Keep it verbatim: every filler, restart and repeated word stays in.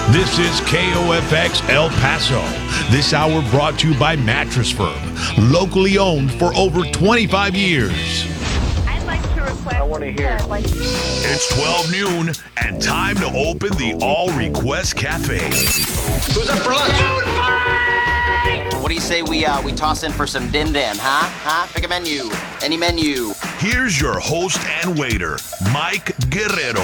This is K O F X El Paso. This hour brought to you by Mattress Firm, locally owned for over twenty-five years. I'd like to request. I want to hear. Uh, like- it's twelve noon and time to open the All Request Cafe. Who's up for lunch? What do you say we uh, we toss in for some dim dim, huh? Huh? Pick a menu. Any menu. Here's your host and waiter, Mike Guerrero.